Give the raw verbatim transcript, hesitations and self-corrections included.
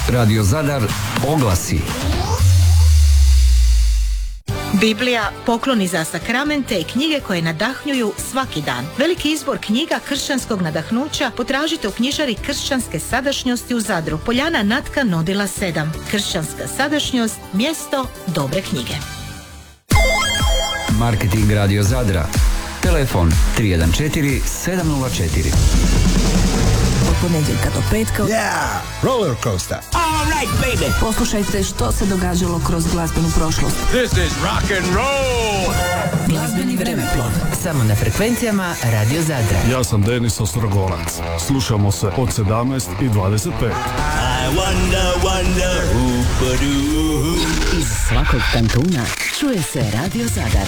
Radio Zadar oglasi. Biblija, pokloni za sakramente i knjige koje nadahnjuju svaki dan. Veliki izbor knjiga kršćanskog nadahnuća potražite u knjižari Kršćanske sadašnjosti u Zadru. Poljana Natka Nodila sedam. Kršćanska sadašnjost, mjesto dobre knjige. Marketing Radio Zadra. Telefon tri jedan četiri sedam nula četiri. Od ponedjeljka do petka. Yeah! Roller coaster. All right, baby. Poslušajte što se događalo kroz glazbenu prošlost. This is rock and roll. Glazbeni vremeplov. Samo na frekvencijama Radio Zadra. Ja sam Denis Ostrogolac. Slušamo se od sedamnaest i dvadeset pet. I wonder, wonder, who, ba, do, who. Iz svakog kantuna čuje se Radio Zadar.